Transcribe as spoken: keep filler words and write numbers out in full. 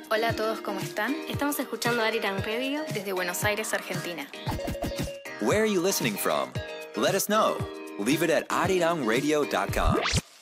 Hola a todos, ¿cómo están? Estamos escuchando Arirang Radio Desde Buenos Aires, Argentina. Where are you listening from? Let us know. Leave it at arirang radio dot com.